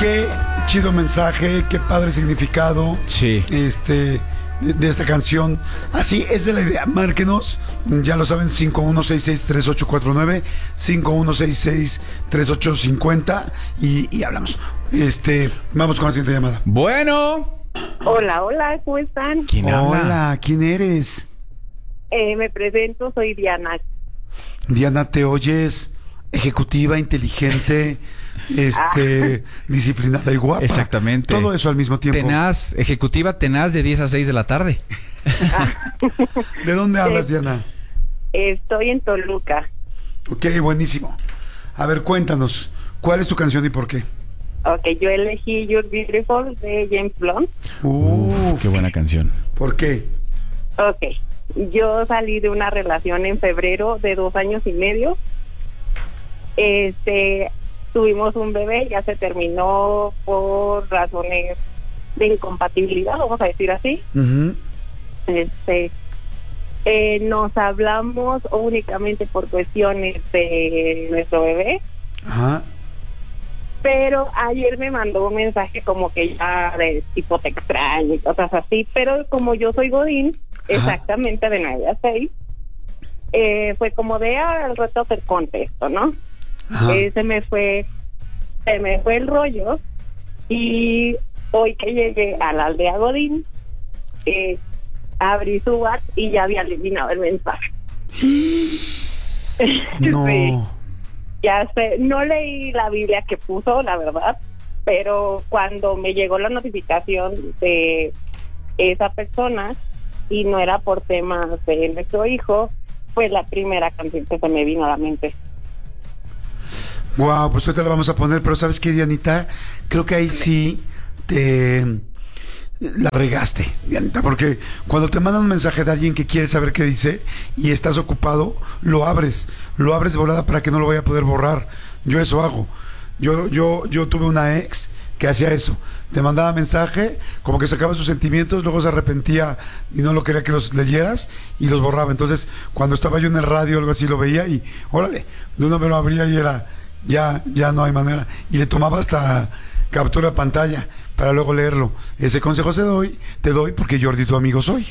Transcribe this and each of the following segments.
qué chido mensaje, qué padre significado. Sí. De esta canción. Así es de la idea. Márquenos, ya lo saben, 5166-3849, 5166-3850 y hablamos. Vamos con la siguiente llamada. Bueno. Hola, ¿cómo están? ¿Quién habla? Hola, ¿quién eres? Me presento, soy Diana. Diana, ¿te oyes ejecutiva, inteligente, disciplinada y guapa? Exactamente. Todo eso al mismo tiempo. Tenaz, ejecutiva tenaz de 10 a 6 de la tarde. ¿De dónde hablas, Diana? Estoy en Toluca. Ok, buenísimo. A ver, cuéntanos, ¿cuál es tu canción y por qué? Ok, yo elegí You're Beautiful de James Blunt. Qué buena canción. ¿Por qué? Ok, yo salí de una relación en febrero de 2 años y medio. Tuvimos un bebé, ya se terminó por razones de incompatibilidad, vamos a decir así. Uh-huh. Nos hablamos únicamente por cuestiones de nuestro bebé. Ajá. Pero ayer me mandó un mensaje como que ya de tipo te extraño y cosas así, pero como yo soy godín, exactamente de 9 a 6, fue como de al rato te contesto, ¿no? Se me fue el rollo y hoy que llegué a la aldea godín, abrí su WhatsApp y ya había eliminado el mensaje. No. Sí. Ya sé, no leí la Biblia que puso, la verdad, pero cuando me llegó la notificación de esa persona y no era por temas de nuestro hijo, fue la primera canción que se me vino a la mente. Wow, pues ahorita la vamos a poner, pero ¿sabes qué, Dianita? Creo que ahí sí la regaste, Dianita, porque cuando te mandan un mensaje de alguien que quiere saber qué dice y estás ocupado, lo abres de volada para que no lo vaya a poder borrar. Yo eso hago. Yo tuve una ex que hacía eso. Te mandaba mensaje, como que sacaba sus sentimientos, luego se arrepentía y no lo quería que los leyeras y los borraba. Entonces, cuando estaba yo en el radio o algo así, lo veía y, órale, de una me lo abría y era, ya no hay manera. Y le tomaba hasta captura de pantalla para luego leerlo. Ese consejo te doy porque Jordi, tu amigo soy.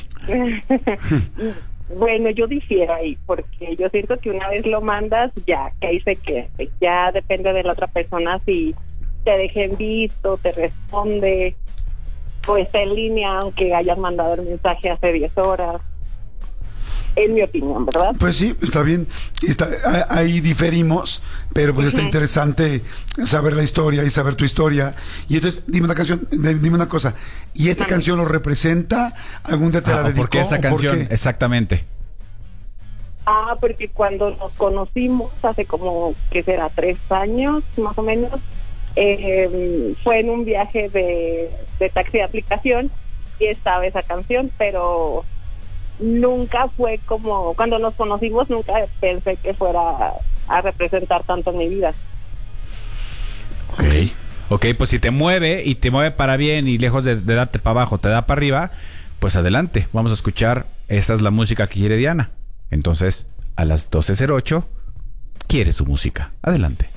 Bueno, yo difiero ahí, porque yo siento que una vez lo mandas, ya, que ahí se quede. Ya depende de la otra persona si te dejen visto, te responde, o está en línea, aunque hayas mandado el mensaje hace 10 horas. En mi opinión, ¿verdad? Pues sí, está bien. Ahí diferimos, pero pues está interesante saber la historia y saber tu historia. Y entonces, dime una cosa. ¿Y esta canción lo representa? ¿Algún día te la dedicó? ¿Por qué esa canción? ¿Por qué? Exactamente. Porque cuando nos conocimos, hace como, ¿qué será? 3 años, más o menos, fue en un viaje de taxi de aplicación y estaba esa canción, pero nunca fue como cuando nos conocimos, nunca pensé que fuera a representar tanto en mi vida. Ok, pues si te mueve y te mueve para bien y lejos de darte para abajo, te da para arriba, pues adelante, vamos a escuchar. Esta es la música que quiere Diana. Entonces, a las 12:08 quiere su música. Adelante.